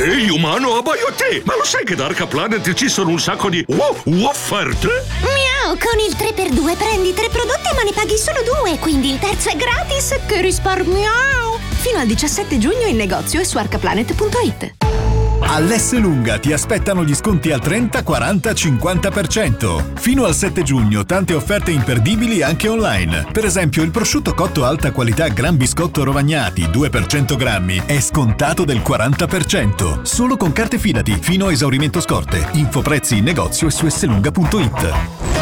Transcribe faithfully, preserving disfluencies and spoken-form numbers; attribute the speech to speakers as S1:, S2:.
S1: Ehi umano, abbaio a te! Ma lo sai che da Arca Planet ci sono un sacco di wow, offerte?
S2: Miau, con il tre per due prendi tre prodotti ma ne paghi solo due, quindi il terzo è gratis. Che risparmiao!
S3: Fino al diciassette giugno in negozio e su arcaplanet punto it.
S4: All'Esselunga ti aspettano gli sconti al trenta, quaranta, cinquanta per cento. Fino al sette giugno tante offerte imperdibili anche online. Per esempio il prosciutto cotto alta qualità Gran Biscotto Rovagnati due per cento grammi è scontato del quaranta per cento. Solo con carte Fidati fino a esaurimento scorte. Info prezzi in negozio e su esselunga punto it.